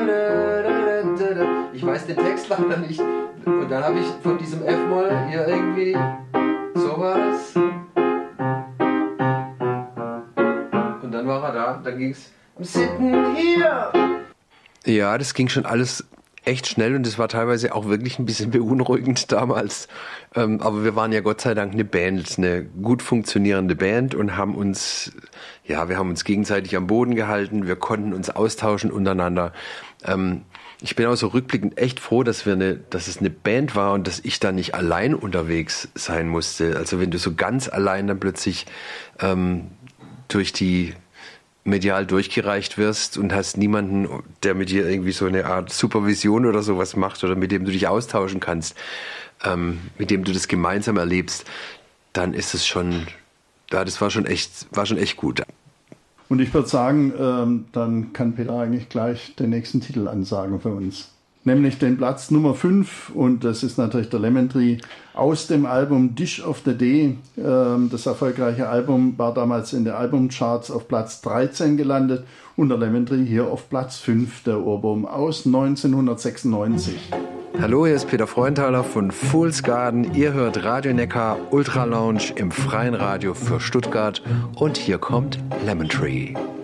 Ich weiß den Text leider nicht. Und dann habe ich von diesem F-Moll hier irgendwie sowas. Und dann war er da. Dann ging's. I'm sitting here. Ja, das ging schon alles echt schnell und das war teilweise auch wirklich ein bisschen beunruhigend damals. Aber wir waren ja Gott sei Dank eine Band, eine gut funktionierende Band und wir haben uns gegenseitig am Boden gehalten. Wir konnten uns austauschen untereinander. Ich bin auch so rückblickend echt froh, dass es eine Band war und dass ich da nicht allein unterwegs sein musste. Also wenn du so ganz allein dann plötzlich durch die medial durchgereicht wirst und hast niemanden, der mit dir irgendwie so eine Art Supervision oder sowas macht oder mit dem du dich austauschen kannst, mit dem du das gemeinsam erlebst, dann ist es schon, ja, das war schon echt gut. Und ich würde sagen, dann kann Peter eigentlich gleich den nächsten Titel ansagen für uns. Nämlich den Platz Nummer 5 und das ist natürlich der Lemon Tree aus dem Album Dish of the Day. Das erfolgreiche Album war damals in den Albumcharts auf Platz 13 gelandet und der Lemon Tree hier auf Platz 5, der Ohrwurm aus 1996. Hallo, hier ist Peter Freundthaler von Fool's Garden. Ihr hört Radio Neckar Ultra Lounge im freien Radio für Stuttgart und hier kommt Lemon Tree.